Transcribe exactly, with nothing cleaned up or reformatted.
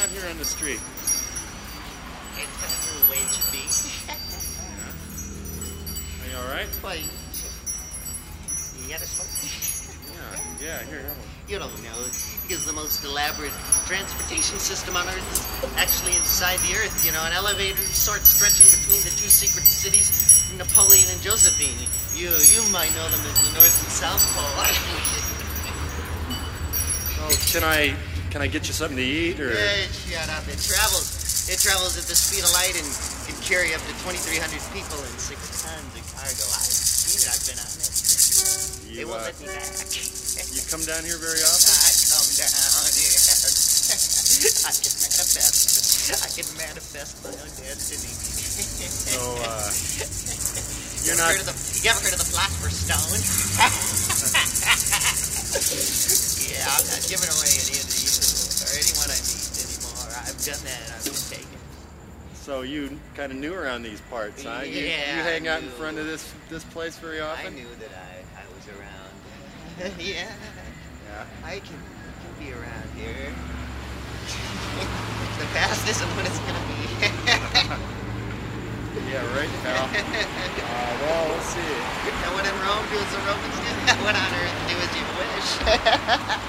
here on the street? It's kind of the way it should be. Yeah. Are you all right? Why? You got a smoke? Yeah. Yeah. Here, have one. You don't know, because the most elaborate transportation system on Earth is actually inside the Earth. You know, an elevator sort stretching between the two secret cities, Napoleon and Josephine. You you might know them as the North and South Pole. Oh, can I can I get you something to eat or? Yeah, shut up. It travels. It travels at the speed of light and can carry up to twenty-three hundred people and six tons of cargo. I've seen it. I've been on it. You, They won't uh, let me back. You come down here very often? I come down here. I can manifest. I can manifest my own destiny. So, uh, you you're ever not. Heard of the, you ever heard of the Philosopher's Stone? Yeah, I'm not giving away any of you or anyone I meet anymore. I've done that and I've been taken. So you kind of new around these parts, huh? You, Yeah, you hang I out in knew. front of this this place very I often? knew that I, I was around. Yeah, Yeah. I can, can be around here. The past isn't what it's gonna be. Yeah, right, pal. Uh, well, we'll see. And when in Rome, do as the Romans do. When on earth, do as you wish.